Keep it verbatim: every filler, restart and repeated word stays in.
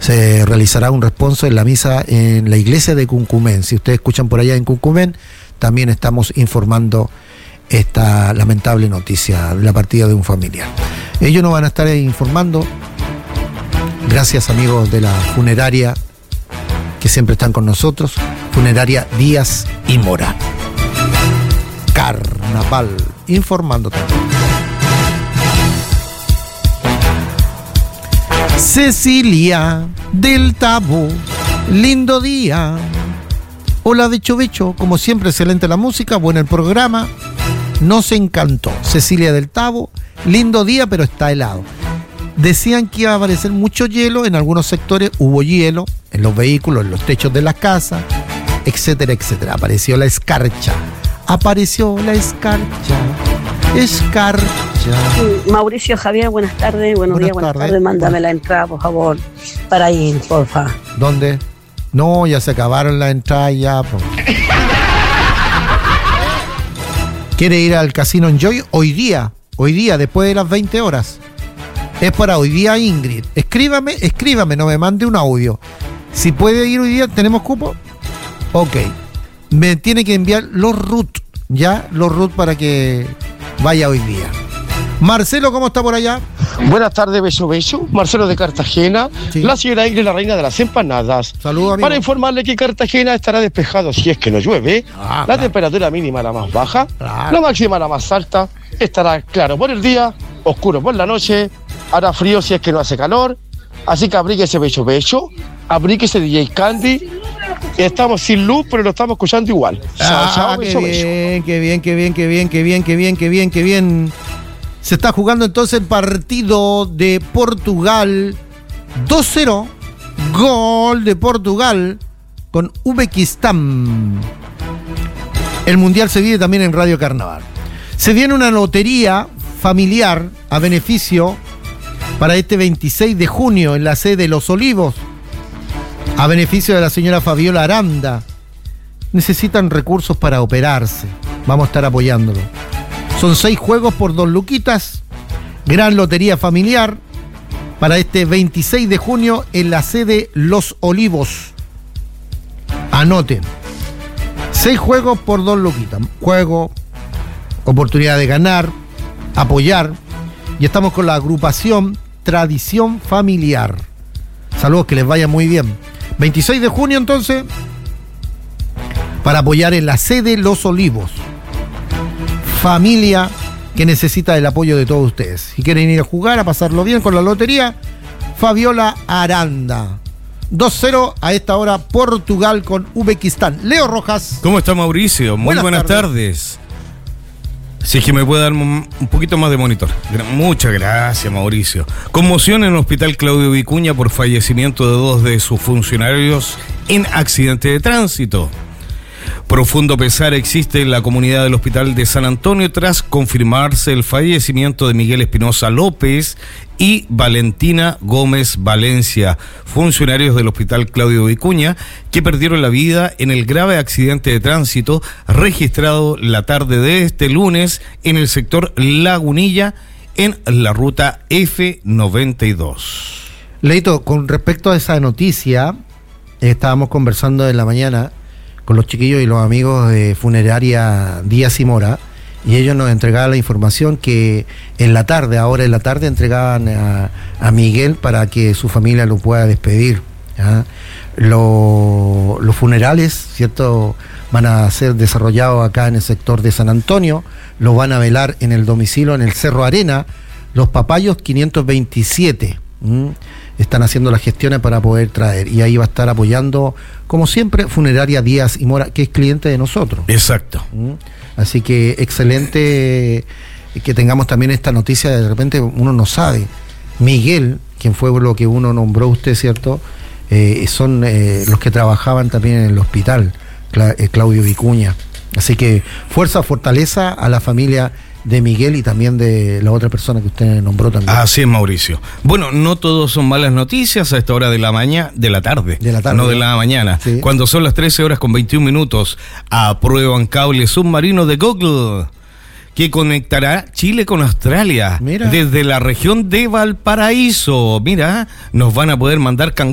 se realizará un responso en la misa en la iglesia de Cuncumén. Si ustedes escuchan por allá en Cuncumén, también estamos informando esta lamentable noticia de la partida de un familiar. Ellos nos van a estar informando. Gracias, amigos de la funeraria que siempre están con nosotros, Funeraria Díaz y Mora. Carnaval, informando también. Cecilia del Tabo, lindo día. Hola de Chovecho, como siempre excelente la música, bueno el programa, nos encantó. Cecilia del Tabo, lindo día pero está helado. Decían que iba a aparecer mucho hielo, en algunos sectores hubo hielo, en los vehículos, en los techos de las casas, etcétera, etcétera. Apareció la escarcha, apareció la escarcha, escarcha. Mauricio Javier, buenas tardes, buenos buenas días, buenas tardes. tardes. Mándame la entrada, por favor, para ir, porfa. ¿Dónde? No, ya se acabaron las entradas ya. Por... ¿Quiere ir al Casino Enjoy? Hoy día, hoy día, después de las veinte horas. Es para hoy día, Ingrid. Escríbame, escríbame, no me mande un audio. Si puede ir hoy día, ¿tenemos cupo? Ok. Me tiene que enviar los root, ya, los root para que vaya hoy día. Marcelo, ¿cómo está por allá? Buenas tardes, beso, beso. Marcelo de Cartagena, sí. La señora Ingrid, la reina de las empanadas. Saludos, amigo. Para informarle que Cartagena estará despejado si es que no llueve. Ah, la claro. Temperatura mínima la más baja, claro. La máxima la más alta. Estará claro por el día, oscuro por la noche. Hará frío si es que no hace calor. Así que abríguese, beso, beso. Abríguese, D J Candy. Estamos sin luz, pero lo estamos escuchando igual. Ah, chao, chao, beso, beso. Qué bien, qué bien, qué bien, qué bien, qué bien, qué bien, qué bien. Se está jugando entonces el partido de Portugal dos cero, gol de Portugal con Uzbekistán. El Mundial se vive también en Radio Carnaval. Se viene una lotería familiar a beneficio para este veintiséis de junio en la sede de Los Olivos, a beneficio de la señora Fabiola Aranda. Necesitan recursos para operarse. Vamos a estar apoyándolo. Son seis juegos por dos luquitas. Gran lotería familiar para este veintiséis de junio en la sede Los Olivos. Anoten. Seis juegos por dos luquitas. Juego, oportunidad de ganar, apoyar. Y estamos con la agrupación Tradición Familiar. Saludos, que les vaya muy bien. veintiséis de junio entonces, para apoyar en la sede Los Olivos. Familia que necesita el apoyo de todos ustedes. Si quieren ir a jugar, a pasarlo bien con la lotería, Fabiola Aranda. dos cero a esta hora, Portugal con Uzbekistán. Leo Rojas. ¿Cómo está, Mauricio? Muy buenas, buenas tardes. tardes. Si es que me puede dar un poquito más de monitor. Muchas gracias, Mauricio. Conmoción en el Hospital Claudio Vicuña por fallecimiento de dos de sus funcionarios en accidente de tránsito. Profundo pesar existe en la comunidad del Hospital de San Antonio tras confirmarse el fallecimiento de Miguel Espinosa López y Valentina Gómez Valencia, funcionarios del Hospital Claudio Vicuña, que perdieron la vida en el grave accidente de tránsito registrado la tarde de este lunes en el sector Lagunilla, en la ruta F noventa y dos. Leito, con respecto a esa noticia, estábamos conversando en la mañana con los chiquillos y los amigos de Funeraria Díaz y Mora, y ellos nos entregaban la información que en la tarde, ahora en la tarde, entregaban a, a Miguel para que su familia lo pueda despedir. ¿Ya? Lo, los funerales, ¿cierto?, van a ser desarrollados acá en el sector de San Antonio, los van a velar en el domicilio, en el Cerro Arena, Los Papayos quinientos veintisiete. ¿Mm? Están haciendo las gestiones para poder traer, y ahí va a estar apoyando, como siempre, Funeraria Díaz y Mora, que es cliente de nosotros. Exacto. ¿Mm? Así que excelente que tengamos también esta noticia. De repente uno no sabe. Miguel, quien fue lo que uno nombró usted, ¿cierto? Eh, son eh, los que trabajaban también en el hospital Cla- eh, Claudio Vicuña. Así que fuerza, fortaleza a la familia de Miguel y también de la otra persona que usted nombró también. Así es, Mauricio. Bueno, no todos son malas noticias a esta hora de la mañana, de la tarde, de la tarde no de la mañana. Sí. Cuando son las trece horas con veintiún minutos, aprueban cable submarino de Google que conectará Chile con Australia. Mira. Desde la región de Valparaíso. Mira, nos van a poder mandar can